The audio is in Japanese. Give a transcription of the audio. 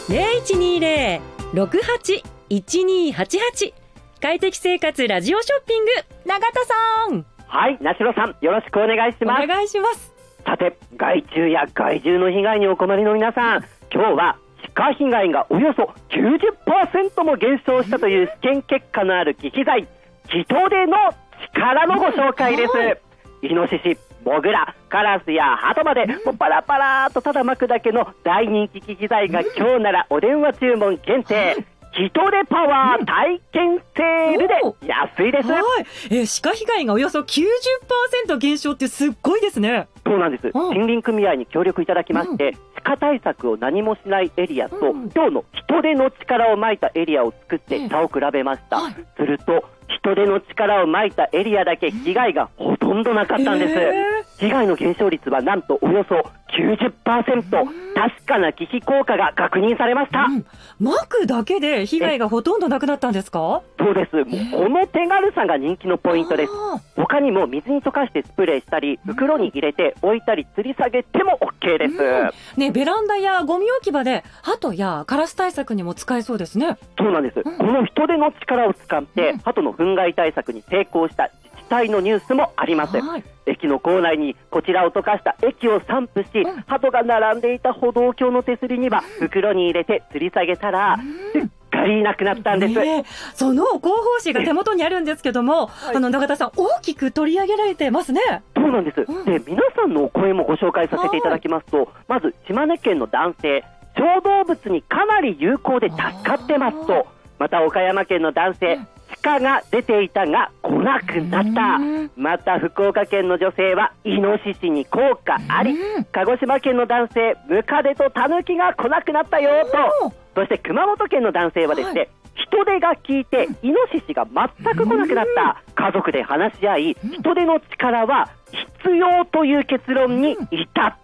0120-68-1288快適生活ラジオショッピング、永田さん。 はい、なしろさん、よろしくお願いします。 お願いします。 さて、害虫や害獣の被害にお困りの皆さん、今日は鹿被害がおよそ 90% も減少したという試験結果のある忌避剤、ヒトデの力のご紹介です。イノシシ、モグラ、カラスやハトまでもうパラパラーとただ巻くだけの大人気忌避剤が今日ならお電話注文限定、ヒトデパワー体験セールで安いです。 はい、鹿被害がおよそ 90% 減少ってすっごいですね。 そうなんです。森林組合に協力いただきまして、鹿対策を何もしないエリアと、今日のヒトデの力をまいたエリアを作って差を比べました。するとヒトデの力をまいたエリアだけ被害がほとんどなかったんです。被害の減少率はなんとおよそ 90%、確かな忌避効果が確認されました。 まくだけで被害がほとんどなくなったんですか？ そうです。もうこの手軽さが人気のポイントです。他にも水に溶かしてスプレーしたり、袋に入れて置いたり吊り下げても OK です。 ね、ベランダやゴミ置き場でハトやカラス対策にも使えそうですね。 そうなんです。このヒトデの力を使ってハトの憤慨対策に成功した自治体のニュースもあります。駅の構内にこちらを溶かした液を散布し、ハトが並んでいた歩道橋の手すりには袋に入れて吊り下げたらすっかりなくなったんです。 その広報誌が手元にあるんですけども、永田さん、大きく取り上げられてますね。 そうなんです。で、皆さんのお声もご紹介させていただきますと、まず島根県の男性、小動物にかなり有効で助かってますと、また岡山県の男性、鹿が出ていたが来なくなった。また福岡県の女性はイノシシに効果あり。鹿児島県の男性、ムカデとタヌキが来なくなったよと。そして熊本県の男性はですね、ヒトデが効いてイノシシが全く来なくなった。家族で話し合い、ヒトデの力は必要という結論に至った。